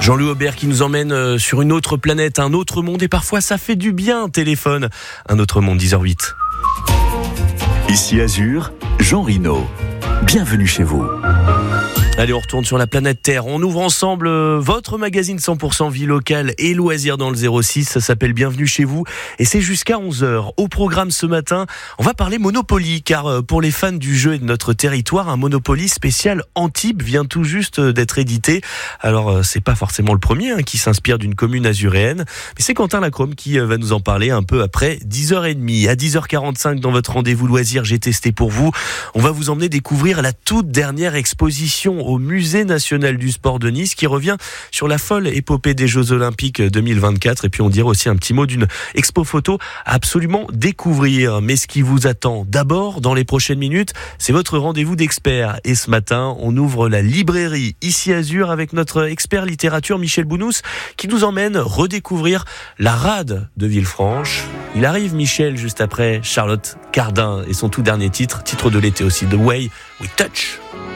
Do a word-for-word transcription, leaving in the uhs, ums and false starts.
Jean-Louis Aubert qui nous emmène sur une autre planète, un autre monde, et parfois ça fait du bien, téléphone. Un autre monde, dix heures huit. Ici Azur, Jean Rino. Bienvenue chez vous. Allez, on retourne sur la planète Terre. On ouvre ensemble euh, votre magazine cent pour cent vie locale et loisirs dans le zéro six. Ça s'appelle Bienvenue chez vous et c'est jusqu'à onze heures. Au programme ce matin, on va parler Monopoly, car euh, pour les fans du jeu et de notre territoire, un Monopoly spécial Antibes vient tout juste d'être édité. Alors, euh, c'est pas forcément le premier hein, qui s'inspire d'une commune azuréenne, mais c'est Quentin Lacrome qui euh, va nous en parler un peu après dix heures trente. À dix heures quarante-cinq, dans votre rendez-vous loisirs, j'ai testé pour vous. On va vous emmener découvrir la toute dernière exposition au Musée national du sport de Nice qui revient sur la folle épopée des Jeux Olympiques deux mille vingt-quatre. Et puis on dira aussi un petit mot d'une expo photo à absolument découvrir. Mais ce qui vous attend d'abord dans les prochaines minutes, c'est votre rendez-vous d'experts. Et ce matin, on ouvre la librairie Ici Azur avec notre expert littérature Michel Bounous qui nous emmène redécouvrir la rade de Villefranche. Il arrive Michel juste après Charlotte Cardin et son tout dernier titre, titre de l'été aussi, The Way We Touch.